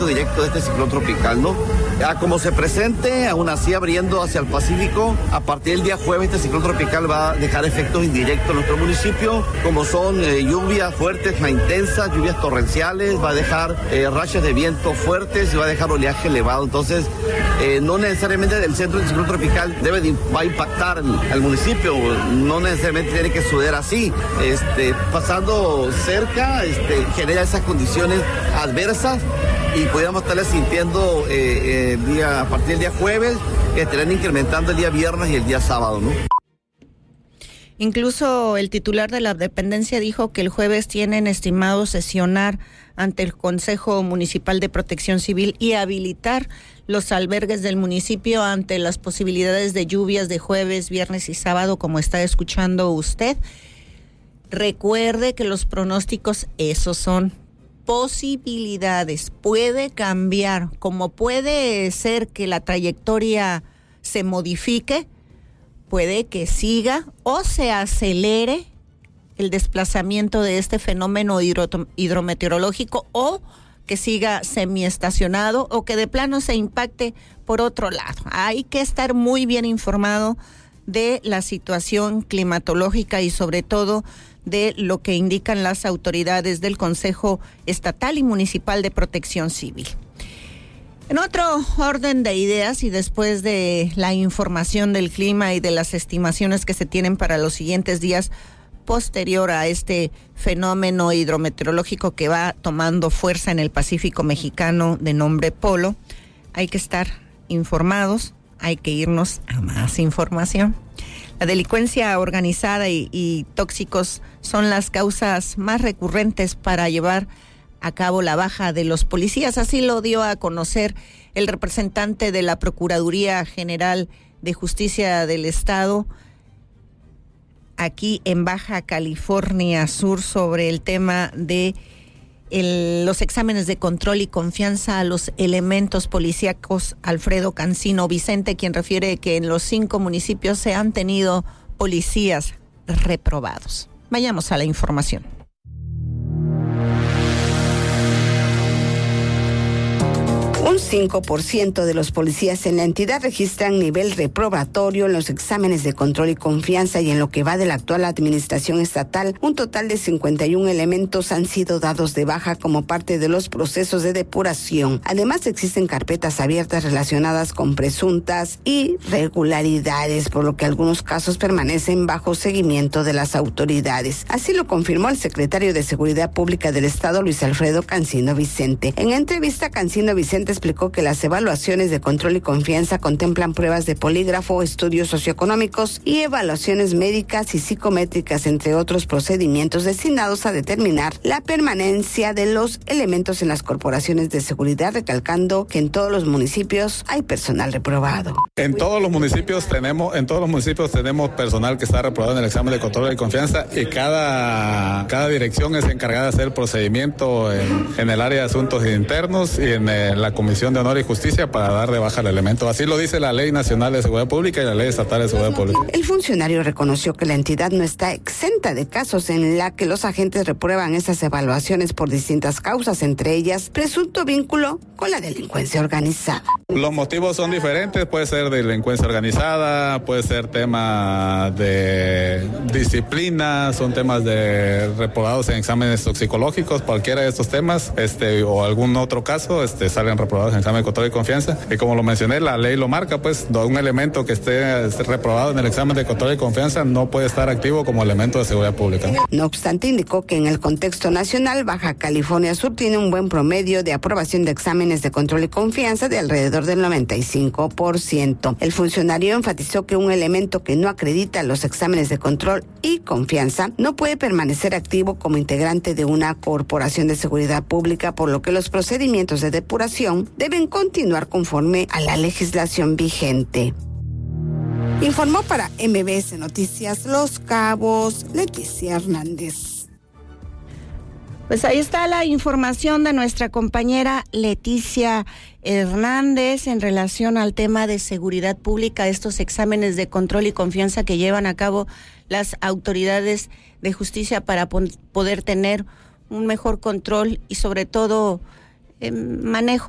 efecto directo de este ciclón tropical, ¿no? Como se presente, aún así abriendo hacia el Pacífico, a partir del día jueves este ciclón tropical va a dejar efectos indirectos en nuestro municipio, como son lluvias fuertes, intensas, lluvias torrenciales, va a dejar rachas de viento fuertes y va a dejar oleaje elevado. Entonces, no necesariamente el centro del ciclón tropical va a impactar al municipio, no necesariamente tiene que suceder así. Pasando cerca, genera esas condiciones adversas y podríamos estarle sintiendo a partir del día jueves, que estarán incrementando el día viernes y el día sábado, ¿no? Incluso el titular de la dependencia dijo que el jueves tienen estimado sesionar ante el Consejo Municipal de Protección Civil y habilitar los albergues del municipio ante las posibilidades de lluvias de jueves, viernes y sábado, como está escuchando usted. Recuerde que los pronósticos, esos son posibilidades, puede cambiar, como puede ser que la trayectoria se modifique, puede que siga o se acelere el desplazamiento de este fenómeno hidrometeorológico, o que siga semiestacionado, o que de plano se impacte por otro lado. Hay que estar muy bien informado de la situación climatológica y sobre todo de lo que indican las autoridades del Consejo Estatal y Municipal de Protección Civil. En otro orden de ideas y después de la información del clima y de las estimaciones que se tienen para los siguientes días posterior a este fenómeno hidrometeorológico que va tomando fuerza en el Pacífico mexicano de nombre Polo, hay que estar informados, hay que irnos a más información. La delincuencia organizada y tóxicos son las causas más recurrentes para llevar a cabo la baja de los policías. Así lo dio a conocer el representante de la Procuraduría General de Justicia del Estado aquí en Baja California Sur sobre el tema de los exámenes de control y confianza a los elementos policíacos. Alfredo Cancino Vicente, quien refiere que en los 5 municipios se han tenido policías reprobados. Vayamos a la información. Un 5% de los policías en la entidad registran nivel reprobatorio en los exámenes de control y confianza, y en lo que va de la actual administración estatal, un total de 51 elementos han sido dados de baja como parte de los procesos de depuración. Además, existen carpetas abiertas relacionadas con presuntas irregularidades, por lo que algunos casos permanecen bajo seguimiento de las autoridades. Así lo confirmó el secretario de Seguridad Pública del Estado, Luis Alfredo Cancino Vicente. En entrevista, Cancino Vicente explicó que las evaluaciones de control y confianza contemplan pruebas de polígrafo, estudios socioeconómicos y evaluaciones médicas y psicométricas, entre otros procedimientos destinados a determinar la permanencia de los elementos en las corporaciones de seguridad, recalcando que en todos los municipios hay personal reprobado. En todos los municipios tenemos personal que está reprobado en el examen de control y confianza, y cada dirección es encargada de hacer el procedimiento en el área de asuntos internos y en la Comisión de Honor y Justicia para dar de baja al elemento. Así lo dice la Ley Nacional de Seguridad Pública y la Ley Estatal de Seguridad Pública. El funcionario reconoció que la entidad no está exenta de casos en la que los agentes reprueban esas evaluaciones por distintas causas, entre ellas presunto vínculo con la delincuencia organizada. Los motivos son diferentes, puede ser delincuencia organizada, puede ser tema de disciplina, son temas de reprobados en exámenes toxicológicos, cualquiera de estos temas, o algún otro caso, salen reprobados en examen de control y confianza. Y como lo mencioné, la ley lo marca, pues, un elemento que esté reprobado en el examen de control y confianza no puede estar activo como elemento de seguridad pública. No obstante, indicó que en el contexto nacional, Baja California Sur tiene un buen promedio de aprobación de exámenes de control y confianza de alrededor del 95%. El funcionario enfatizó que un elemento que no acredita los exámenes de control y confianza no puede permanecer activo como integrante de una corporación de seguridad pública, por lo que los procedimientos de depuración deben continuar conforme a la legislación vigente. Informó para MBS Noticias Los Cabos, Leticia Hernández. Pues ahí está la información de nuestra compañera Leticia Hernández en relación al tema de seguridad pública, estos exámenes de control y confianza que llevan a cabo las autoridades de justicia para poder tener un mejor control y sobre todo manejo